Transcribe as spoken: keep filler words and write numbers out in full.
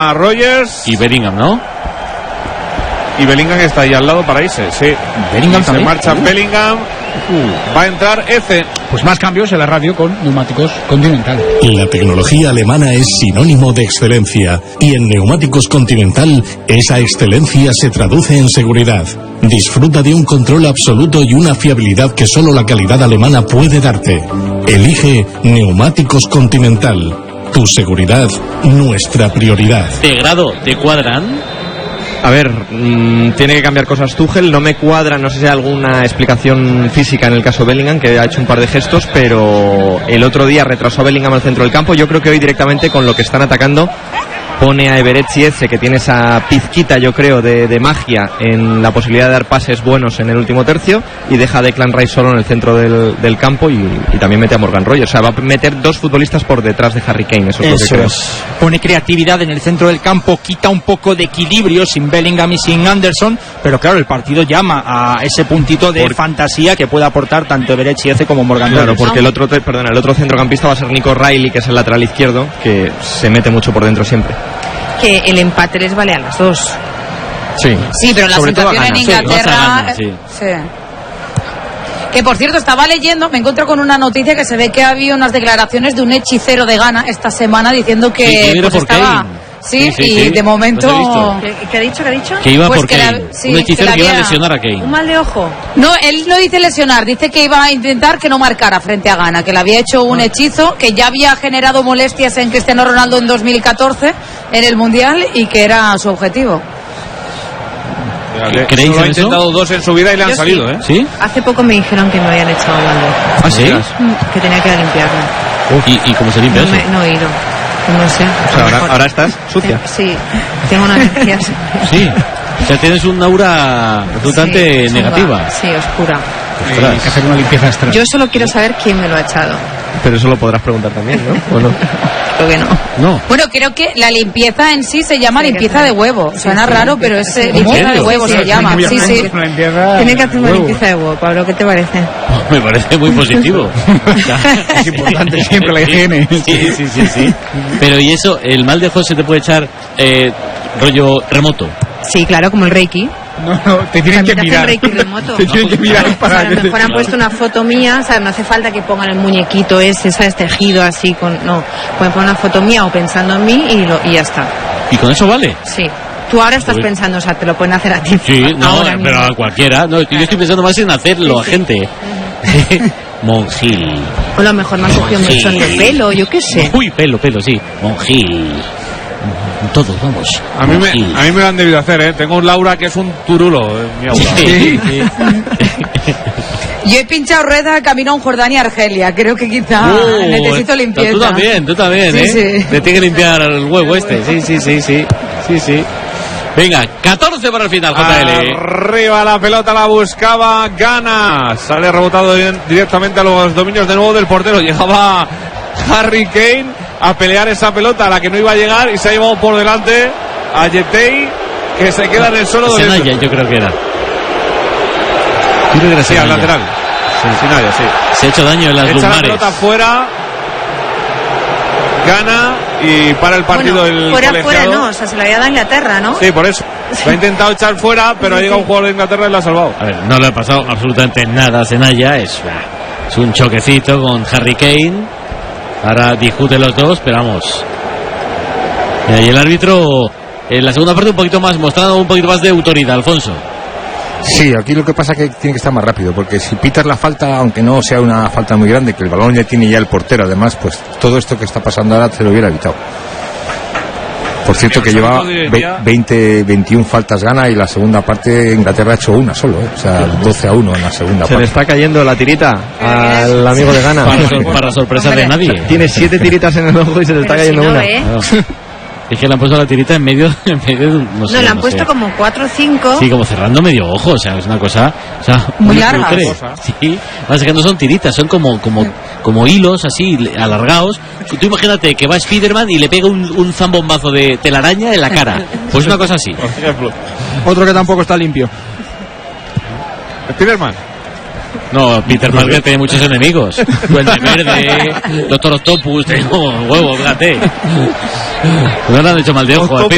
a Rogers. Y Bellingham, ¿no? Y Bellingham está ahí al lado para irse, sí. Bellingham se también. marcha uh. Bellingham. Uh. Va a entrar Eze. Pues más cambios en la radio con Neumáticos Continental. La tecnología alemana es sinónimo de excelencia. Y en Neumáticos Continental, esa excelencia se traduce en seguridad. Disfruta de un control absoluto y una fiabilidad que solo la calidad alemana puede darte. Elige Neumáticos Continental. Tu seguridad, nuestra prioridad. ¿De grado te cuadran? A ver, mmm, tiene que cambiar cosas Tuchel, no me cuadra, no sé si hay alguna explicación física en el caso Bellingham, que ha hecho un par de gestos, pero el otro día retrasó a Bellingham al centro del campo. Yo creo que hoy directamente con lo que están atacando pone a Everett Eze, que tiene esa pizquita, yo creo, de, de magia en la posibilidad de dar pases buenos en el último tercio, y deja a Declan Rice solo en el centro del, del campo, y, y también mete a Morgan Rogers. O sea, va a meter dos futbolistas por detrás de Harry Kane, eso es eso lo que creo. Es. Pone creatividad en el centro del campo, quita un poco de equilibrio sin Bellingham y sin Anderson, pero claro, el partido llama a ese puntito de por... fantasía que puede aportar tanto Everett Eze como Morgan Rogers. Claro, porque el otro, perdona, el otro centrocampista va a ser Nico Riley, que es el lateral izquierdo, que se mete mucho por dentro siempre. Que el empate les vale a las dos. Sí, sí, pero la sobre situación en Inglaterra gana, sí. Sí. Que por cierto, estaba leyendo, me encuentro con una noticia que se ve que había unas declaraciones de un hechicero de Ghana esta semana diciendo que sí, que pues estaba sí, sí, sí, y sí. de momento ¿Qué, ¿Qué ha dicho? ¿Qué ha dicho? Que iba pues por que Kane, la, sí, un hechicero que, que iba a lesionar a Kane. ¿Un mal de ojo? No, él no dice lesionar, dice que iba a intentar que no marcara frente a Ghana, que le había hecho un hechizo, que ya había generado molestias en Cristiano Ronaldo en dos mil catorce en el Mundial y que era su objetivo. ¿Creéis Solo en ha intentado eso? dos en su vida y le han Yo salido, sí. ¿eh? ¿Sí? Hace poco me dijeron que me habían echado mal de ojo. ¿Ah, sí? Que tenía que limpiarlo. ¿Y, ¿Y cómo se limpia no eso? Me, no he ido. No sé. O sea, ahora, ahora estás sucia. Sí, tengo una energía. Sí. O sea, tienes un aura resultante sí, negativa. Sí, oscura. Hay que hacer una limpieza extra. Yo solo quiero saber quién me lo ha echado. Pero eso lo podrás preguntar también, ¿no? ¿O no? Creo que no. No. Bueno, creo que la limpieza en sí se llama sí, limpieza de huevo. Suena sí, raro, pero es eh, limpieza de huevo se llama. Sí, sí. Tiene que hacer una limpieza de huevo, Pablo, ¿qué te parece? Me parece muy positivo. Es importante siempre la higiene. Sí, sí, sí, sí. Pero ¿y eso, el mal de ojo se te puede echar eh, rollo remoto? Sí, claro, como el Reiki. No, no, te tienen que te mirar. Reiki remoto. Te tienen que mirar para a lo mejor han puesto una foto mía, ¿sabes? No hace falta que pongan el muñequito ese, ¿sabes? Tejido así con... No, pueden poner una foto mía o pensando en mí y, lo, y ya está. ¿Y con eso vale? Sí. Tú ahora estás Uy. pensando, o sea, te lo pueden hacer a ti. Sí, no, pero mismo. A cualquiera. No, claro. Yo estoy pensando más en hacerlo sí, sí. a gente. Monjil. O a lo mejor me han cogido un mechón de pelo, yo qué sé. Uy, pelo, pelo, sí. Monjil. Todos, vamos. A mí, me, a mí me lo han debido hacer, ¿eh? Tengo un Laura que es un turulo en mi aula. Sí, sí. Yo he pinchado rueda camino a un Jordania Argelia. Creo que quizá uh, necesito limpieza. Tú también, tú también, sí, ¿eh? Sí. Te tiene que limpiar el huevo este. Sí, sí, sí, sí. Sí, sí. Venga, catorce para el final, J L. Arriba la pelota, la buscaba Ghana. Sale rebotado directamente a los dominios de nuevo del portero. Llegaba Harry Kane a pelear esa pelota a la que no iba a llegar y se ha llevado por delante a Yetei, que se queda en el suelo. Senaya, yo creo que era. Yo creo que era sí, al lateral. Sí, Senaya, sí. Se ha hecho daño en las Echa lumbares. La pelota fuera. Gana y para el partido bueno, el fuera, colegiado. Fuera no, o sea, se lo había dado a Inglaterra, ¿no? Sí, por eso. Sí. Lo ha intentado echar fuera, pero sí, ha llegado sí. un jugador de Inglaterra y lo ha salvado. A ver, no le ha pasado absolutamente nada a Senaya. Es, es un choquecito con Harry Kane. Ahora discuten los dos, pero vamos. Y el árbitro en la segunda parte un poquito más, mostrando un poquito más de autoridad, Alfonso. Sí, aquí lo que pasa es que tiene que estar más rápido, porque si pitas la falta, aunque no sea una falta muy grande, que el balón ya tiene ya el portero, además, pues todo esto que está pasando ahora se lo hubiera evitado. Por cierto, que lleva veinte, veintiuna faltas Ghana y la segunda parte Inglaterra ha hecho una solo, ¿eh? O sea, doce a uno en la segunda se parte. Se le está cayendo la tirita al amigo de Ghana. Para, sor para sorpresa Hombre. de nadie. Tiene siete tiritas en el ojo y se le está cayendo si no, una. ¿eh? Es que le han puesto la tirita en medio, en medio de, no sé. No, le han no puesto sé. como cuatro o cinco. Sí, como cerrando medio ojo, o sea, es una cosa, o sea, muy larga. Sí, más que no son tiritas, son como, como, como hilos así, alargados. Tú imagínate que va Spiderman y le pega un, un zambombazo de telaraña en la cara. Pues una cosa así. Por ejemplo. Otro que tampoco está limpio. Spiderman. No, Peter Parker tiene muchos enemigos. Duende Verde, Doctor Octopus, tengo huevo, fíjate. No le han hecho mal de ojo a Peter.